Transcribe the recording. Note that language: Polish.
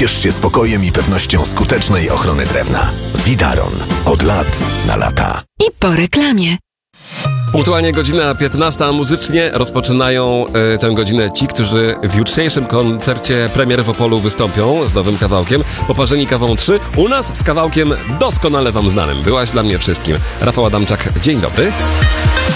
ciesz się spokojem i pewnością skutecznej ochrony drewna. Widaron. Od lat na lata. I po reklamie. Punktualnie godzina 15, a muzycznie rozpoczynają tę godzinę ci, którzy w jutrzejszym koncercie Premier w Opolu wystąpią z nowym kawałkiem Poparzeni kawą 3. U nas z kawałkiem doskonale wam znanym. Byłaś dla mnie wszystkim. Rafał Adamczak, dzień dobry.